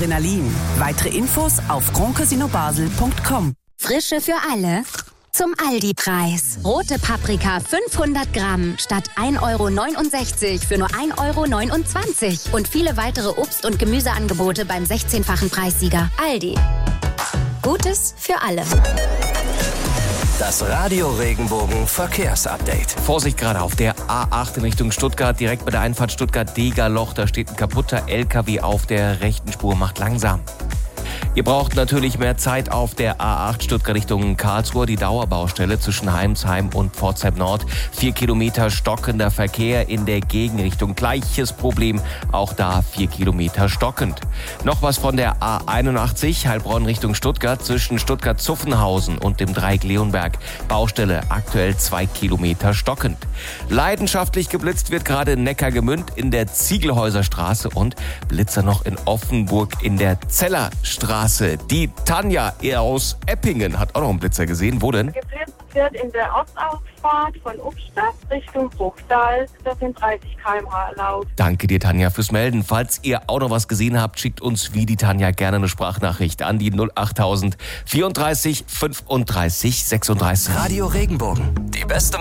Adrenalin. Weitere Infos auf grandcasinobasel.com. Frische für alle zum Aldi-Preis. Rote Paprika 500 Gramm statt 1,69 € für nur 1,29 € und viele weitere Obst- und Gemüseangebote beim 16-fachen Preissieger. Aldi. Gutes für alle. Das Radio Regenbogen Verkehrsupdate. Vorsicht gerade auf der A8 in Richtung Stuttgart, direkt bei der Einfahrt Stuttgart-Degerloch. Da steht ein kaputter LKW auf der rechten Spur, macht langsam. Ihr braucht natürlich mehr Zeit auf der A8 Stuttgart Richtung Karlsruhe. Die Dauerbaustelle zwischen Heimsheim und Pforzheim Nord. 4 Kilometer stockender Verkehr in der Gegenrichtung. Gleiches Problem, auch da 4 Kilometer stockend. Noch was von der A81 Heilbronn Richtung Stuttgart zwischen Stuttgart-Zuffenhausen und dem Dreieck Leonberg. Baustelle aktuell 2 Kilometer stockend. Leidenschaftlich geblitzt wird gerade in Neckargemünd in der Ziegelhäuserstraße und Blitzer noch in Offenburg in der Zellerstraße. Die Tanja aus Eppingen hat auch noch einen Blitzer gesehen. Wo denn? Geblitzt wird in der Ostausfahrt von Ubstadt Richtung Bruchsal. Das sind 30 km/h erlaubt. Danke dir, Tanja, fürs Melden. Falls ihr auch noch was gesehen habt, schickt uns wie die Tanja gerne eine Sprachnachricht an die 08000 34 35 36. Radio Regenbogen. Die beste